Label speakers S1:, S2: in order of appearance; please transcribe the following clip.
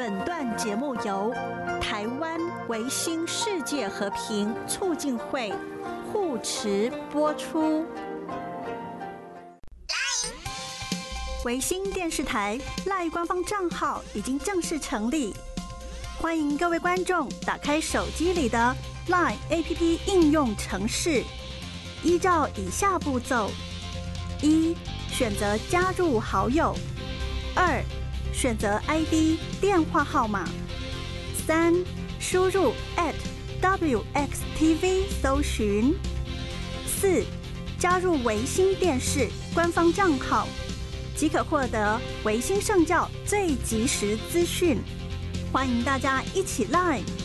S1: 本段节目由台湾维新世界和平促进会护持播出。维新电视台 LINE 官方账号已经正式成立，欢迎各位观众打开手机里的 LINE APP 应用程式，依照以下步骤：一、选择加入好友；二、选择 ID 电话号码；三、输入 @WXTV 搜寻；四、加入维新电视官方账号，即可获得维新圣教最及时资讯。欢迎大家一起 LINE